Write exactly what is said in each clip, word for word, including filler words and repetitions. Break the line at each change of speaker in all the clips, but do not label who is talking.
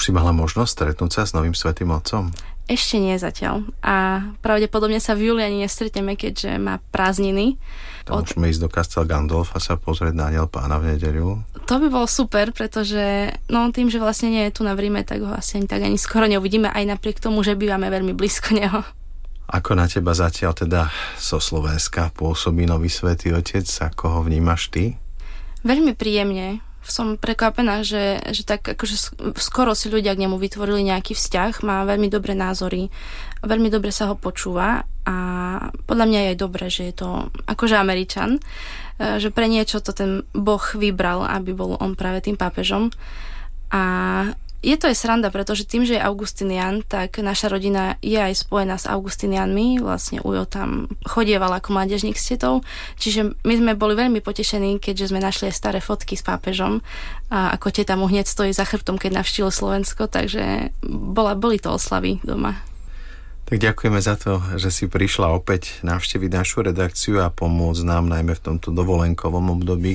Už si mala možnosť stretnúť sa s novým svätým otcom?
Ešte nie zatiaľ. A pravdepodobne sa v júli ani nestretneme, keďže má prázdniny.
Tam Od... môžeme ísť do Castel Gandolf a sa pozrieť na Aniel Pána v nedeľu.
To by bolo super, pretože no, tým, že vlastne nie je tu na Ríme, tak ho asi ani tak ani skoro neuvidíme, aj napriek tomu, že bývame veľmi blízko neho.
Ako na teba zatiaľ teda zo Slovenska pôsobí nový svätý otec? Ako ho vnímaš ty?
Veľmi príjemne. Som prekvapená, že, že tak akože skoro si ľudia k nemu vytvorili nejaký vzťah, má veľmi dobré názory, veľmi dobre sa ho počúva a podľa mňa je aj dobré, že je to akože Američan, že pre niečo to ten Boh vybral, aby bol on práve tým pápežom. A je to aj sranda, pretože tým, že je Augustinian, tak naša rodina je aj spojená s Augustinianmi. Vlastne Ujo tam chodieval ako mládežník s tetou. Čiže my sme boli veľmi potešení, keďže sme našli aj staré fotky s pápežom. A ako teta mu hneď stojí za chrbtom, keď navštívil Slovensko. Takže bola, boli to oslavy doma.
Tak ďakujeme za to, že si prišla opäť navštíviť našu redakciu a pomôcť nám najmä v tomto dovolenkovom období.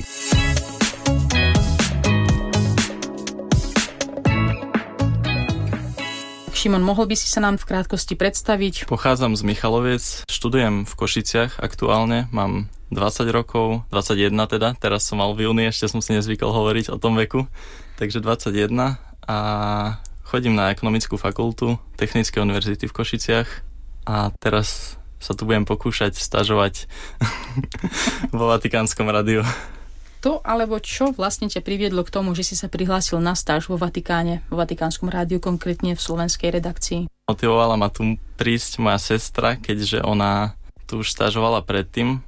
Šimon, mohol by si sa nám v krátkosti predstaviť?
Pochádzam z Michaloviec, študujem v Košiciach aktuálne, mám dvadsať rokov, dvadsaťjeden teda, teraz som mal v júni, ešte som si nezvykol hovoriť o tom veku, takže dvadsaťjeden a chodím na ekonomickú fakultu Technickej univerzity v Košiciach a teraz sa tu budem pokúšať stažovať vo Vatikánskom rádiu.
To alebo čo vlastne ťa priviedlo k tomu, že si sa prihlásil na stáž vo Vatikáne, vo Vatikánskom rádiu, konkrétne v slovenskej redakcii?
Motivovala ma tu prísť moja sestra, keďže ona tu už stážovala predtým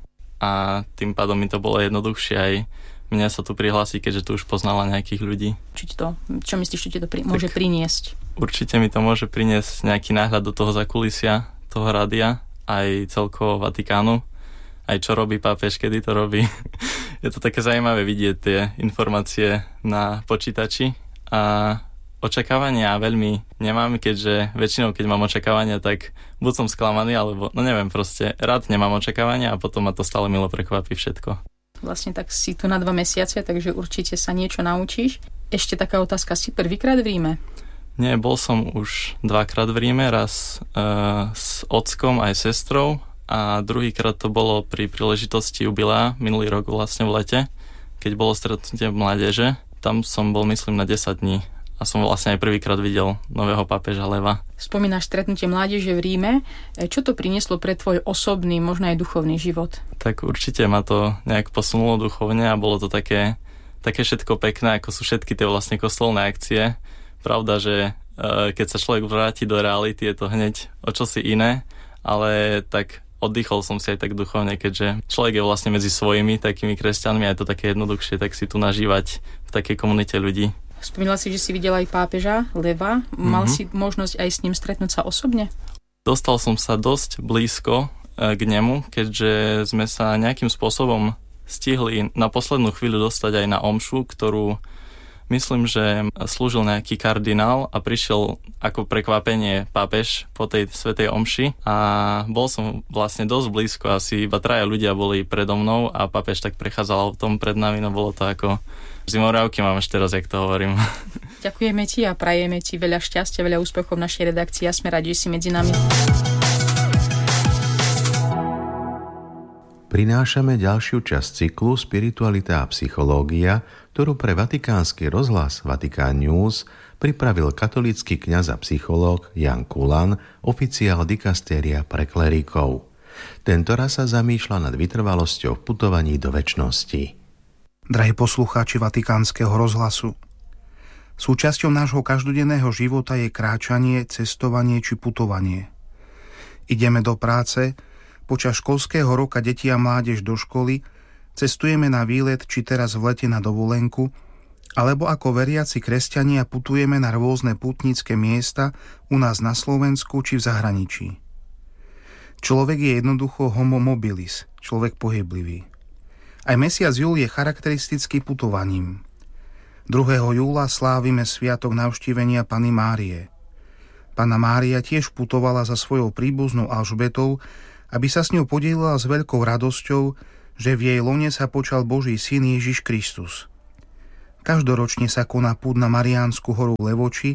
a tým pádom mi to bolo jednoduchšie aj mňa sa tu prihlásiť, keďže tu už poznala nejakých ľudí.
Čo, ti to, čo myslíš, čo ti to pri, môže priniesť?
Určite mi to môže priniesť nejaký náhľad do toho zakulisia, toho rádia, aj celkovo Vatikánu. Aj čo robí pápež, kedy to robí. Je to také zaujímavé vidieť tie informácie na počítači a očakávania veľmi nemám, keďže väčšinou, keď mám očakávania, tak buď som sklamaný, alebo, no neviem, proste rád nemám očakávania a potom ma to stále milo prekvapí všetko.
Vlastne tak si tu na dva mesiace, takže určite sa niečo naučíš. Ešte taká otázka, si prvýkrát v Ríme?
Nie, bol som už dvakrát v Ríme, raz uh, s ockom aj sestrou, a druhýkrát to bolo pri príležitosti jubilea, minulý rok vlastne v lete, keď bolo stretnutie mládeže. Tam som bol, myslím, na desať dní a som vlastne aj prvýkrát videl nového pápeža Leva.
Spomínaš stretnutie mládeže v Ríme. Čo to prinieslo pre tvoj osobný, možno aj duchovný život?
Tak určite ma to nejak posunulo duchovne a bolo to také, také všetko pekné, ako sú všetky tie vlastne kostolné akcie. Pravda, že e, keď sa človek vráti do reality, je to hneď o čosi iné, ale tak oddychol som si aj tak duchovne, keďže človek je vlastne medzi svojimi takými kresťanmi a je to také jednoduchšie, tak si tu nažívať v takej komunite ľudí.
Spomínal si, že si videl aj pápeža Leva. Mal mm-hmm. si možnosť aj s ním stretnúť sa osobne?
Dostal som sa dosť blízko k nemu, keďže sme sa nejakým spôsobom stihli na poslednú chvíľu dostať aj na omšu, ktorú myslím, že slúžil nejaký kardinál a prišiel ako prekvapenie pápež po tej svätej omši a bol som vlastne dosť blízko, asi iba traja ľudia boli predo mnou a pápež tak prechádzal v tom pred nami, no bolo to ako zimomriavky mám ešte raz, jak to hovorím.
Ďakujeme ti a prajeme ti veľa šťastia, veľa úspechov v našej redakcii a sme radi, že si medzi nami.
Prinášame ďalšiu časť cyklu Spiritualita a psychológia, ktorú pre Vatikánsky rozhlas Vatikán News pripravil katolícky kňaz a psychológ Jan Kulan, oficiál dikastéria pre kleríkov. Tentoraz sa zamýšľa nad vytrvalosťou v putovaní do večnosti.
Drahí poslucháči Vatikánskeho rozhlasu, súčasťou nášho každodenného života je kráčanie, cestovanie či putovanie. Ideme do práce, počas školského roka deti a mládež do školy, cestujeme na výlet či teraz v lete na dovolenku, alebo ako veriaci kresťania putujeme na rôzne pútnické miesta u nás na Slovensku či v zahraničí. Človek je jednoducho homo mobilis, človek pohyblivý. Aj mesiac júl je charakteristický putovaním. druhého júla slávime sviatok navštívenia Panny Márie. Panna Mária tiež putovala za svojou príbuznou Alžbetou, aby sa s ňou podielila s veľkou radosťou, že v jej lone sa počal Boží syn Ježiš Kristus. Každoročne sa koná púť na Mariánsku horu Levoči,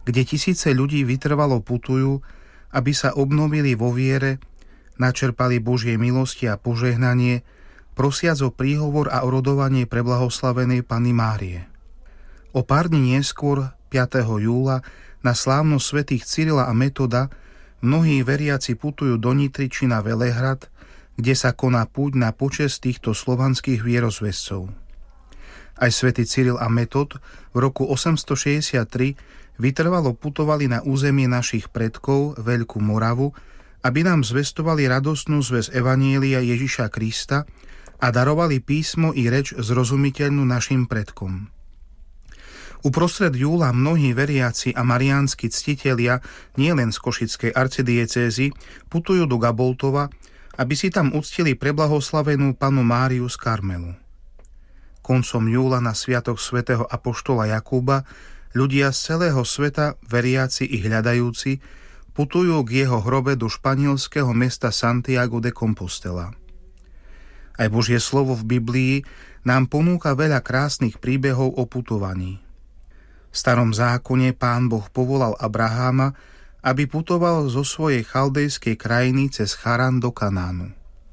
kde tisíce ľudí vytrvalo putujú, aby sa obnovili vo viere, načerpali Božie milosti a požehnanie, prosiac o príhovor a orodovanie preblahoslavenej Panny Márie. O pár dní neskôr, piateho júla, na slávnosť svätých Cyrila a Metoda, mnohí veriaci putujú do Nitry či na Velehrad, kde sa koná púť na počesť týchto slovanských vierozvescov. Aj svätý Cyril a Metod v roku osemstošesťdesiattri vytrvalo putovali na územie našich predkov, Veľkú Moravu, aby nám zvestovali radostnú zväzť Evanjelia Ježiša Krista a darovali písmo i reč zrozumiteľnú našim predkom. Uprostred júla mnohí veriaci a mariánsky ctitelia nielen z Košickej arcidiecézy putujú do Gaboltova, aby si tam uctili preblahoslavenú Pannu Máriu z Karmelu. Koncom júla na sviatok svätého apoštola Jakúba ľudia z celého sveta, veriaci i hľadajúci, putujú k jeho hrobe do španielského mesta Santiago de Compostela. Aj Božie slovo v Biblii nám ponúka veľa krásnych príbehov o putovaní. V starom zákone Pán Boh povolal Abraháma, aby putoval zo svojej chaldejskej krajiny cez Charan do Kanánu.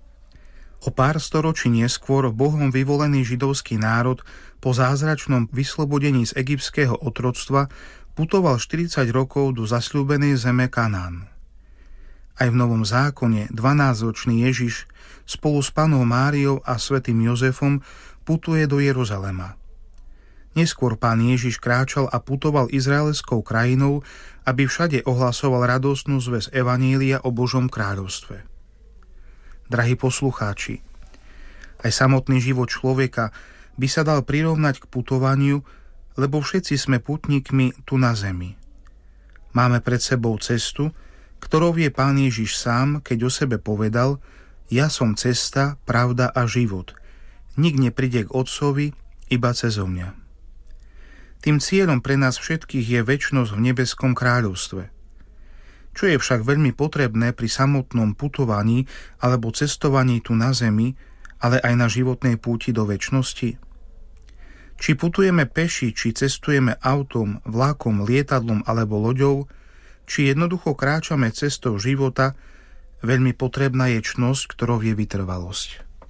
O pár storočí neskôr Bohom vyvolený židovský národ po zázračnom vyslobodení z egyptského otroctva putoval štyridsať rokov do zasľúbenej zeme Kanán. Aj v Novom zákone dvanásťročný Ježiš spolu s Pannou Máriou a svätým Jozefom putuje do Jeruzalema. Neskôr Pán Ježiš kráčal a putoval izraelskou krajinou, aby všade ohlasoval radostnú zvesť Evanjelia o Božom kráľovstve. Drahí poslucháči, aj samotný život človeka by sa dal prirovnať k putovaniu, lebo všetci sme putníkmi tu na zemi. Máme pred sebou cestu, ktorou je Pán Ježiš sám, keď o sebe povedal: Ja som cesta, pravda a život. Nik nepríde k Otcovi, iba cezo mňa. Tým cieľom pre nás všetkých je večnosť v nebeskom kráľovstve. Čo je však veľmi potrebné pri samotnom putovaní alebo cestovaní tu na zemi, ale aj na životnej púti do večnosti? Či putujeme peši, či cestujeme autom, vlákom, lietadlom alebo loďou, či jednoducho kráčame cestou života, veľmi potrebná je čnosť, ktorou je vytrvalosť.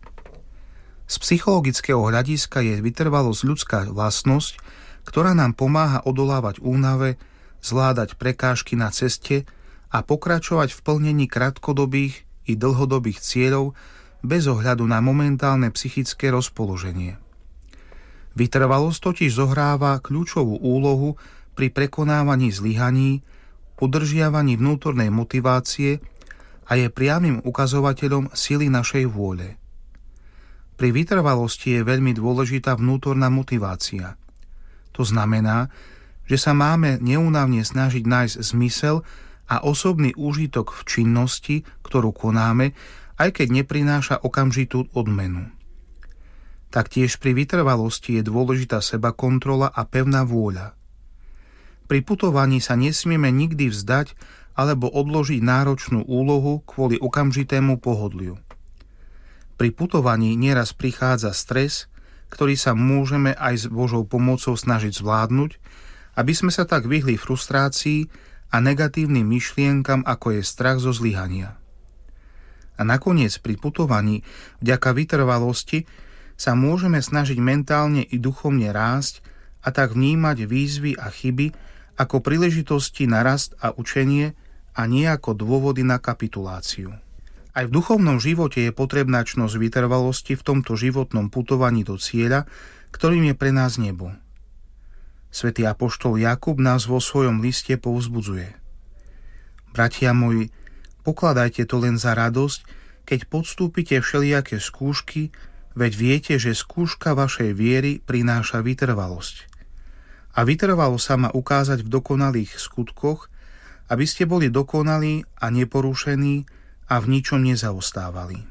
Z psychologického hľadiska je vytrvalosť ľudská vlastnosť, ktorá nám pomáha odolávať únave, zvládať prekážky na ceste a pokračovať v plnení krátkodobých i dlhodobých cieľov bez ohľadu na momentálne psychické rozpoloženie. Vytrvalosť totiž zohráva kľúčovú úlohu pri prekonávaní zlyhaní, udržiavaní vnútornej motivácie a je priamym ukazovateľom sily našej vôle. Pri vytrvalosti je veľmi dôležitá vnútorná motivácia. To znamená, že sa máme neúnavne snažiť nájsť zmysel a osobný úžitok v činnosti, ktorú konáme, aj keď neprináša okamžitú odmenu. Taktiež pri vytrvalosti je dôležitá sebakontrola a pevná vôľa. Pri putovaní sa nesmieme nikdy vzdať alebo odložiť náročnú úlohu kvôli okamžitému pohodliu. Pri putovaní nieraz prichádza stres, ktorý sa môžeme aj s Božou pomocou snažiť zvládnuť, aby sme sa tak vyhli frustrácii a negatívnym myšlienkam, ako je strach zo zlyhania. A nakoniec pri putovaní, vďaka vytrvalosti, sa môžeme snažiť mentálne i duchovne rásť a tak vnímať výzvy a chyby ako príležitosti na rast a učenie a nie ako dôvody na kapituláciu. Aj v duchovnom živote je potrebná čnosť vytrvalosti v tomto životnom putovaní do cieľa, ktorým je pre nás nebo. Svätý apoštol Jakub nás vo svojom liste povzbudzuje. Bratia moji, pokladajte to len za radosť, keď podstúpite všelijaké skúšky, veď viete, že skúška vašej viery prináša vytrvalosť. A vytrvalo sa má ukázať v dokonalých skutkoch, aby ste boli dokonalí a neporušení a v ničom nezaostávali.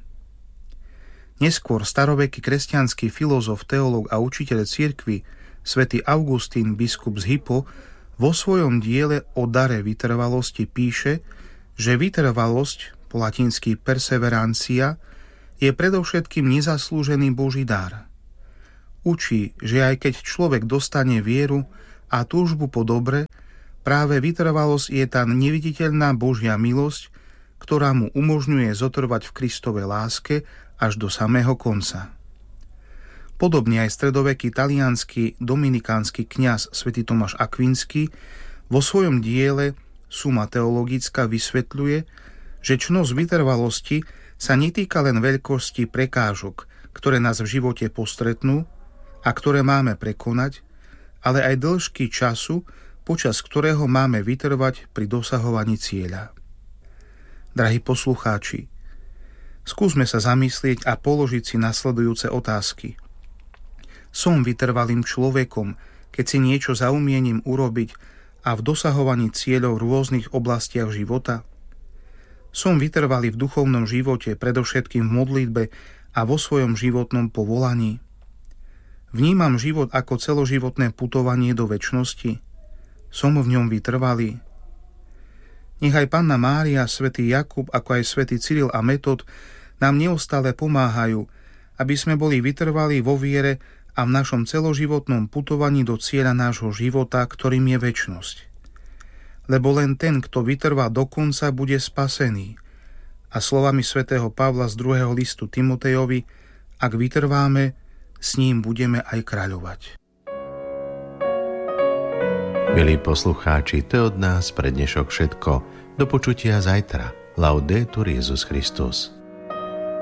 Neskôr staroveký kresťanský filozof, teológ a učiteľ cirkvi svätý Augustín, biskup z Hippo, vo svojom diele o dare vytrvalosti píše, že vytrvalosť, po latinsky perseverancia, je predovšetkým nezaslúžený Boží dar. Učí, že aj keď človek dostane vieru a túžbu po dobre, Práve vytrvalosť je tá neviditeľná Božia milosť, ktorá mu umožňuje zotrvať v Kristovej láske až do samého konca. Podobne aj stredoveký taliansky dominikánsky kňaz svätý Tomáš Akvinský vo svojom diele Suma teologická vysvetľuje, že čnosť vytrvalosti sa netýka len veľkosti prekážok, ktoré nás v živote postretnú a ktoré máme prekonať, ale aj dĺžky času, počas ktorého máme vytrvať pri dosahovaní cieľa. Drahí poslucháči, skúsme sa zamyslieť a položiť si nasledujúce otázky. Som vytrvalým človekom, keď si niečo zaumiením urobiť a v dosahovaní cieľov v rôznych oblastiach života? Som vytrvalý v duchovnom živote, predovšetkým v modlitbe a vo svojom životnom povolaní? Vnímam život ako celoživotné putovanie do večnosti? Som v ňom vytrvalý? Nech aj Panna Mária, svätý Jakub, ako aj svätý Cyril a Metod nám neustále pomáhajú, aby sme boli vytrvalí vo viere a v našom celoživotnom putovaní do cieľa nášho života, ktorým je večnosť. Lebo len ten, kto vytrvá do konca, bude spasený. A slovami svätého Pavla z druhého listu Timotejovi, ak vytrváme, s ním budeme aj kráľovať.
Milí poslucháči, to je od nás pre dnešok všetko. Do počutia zajtra. Laudetur Jesus Christus.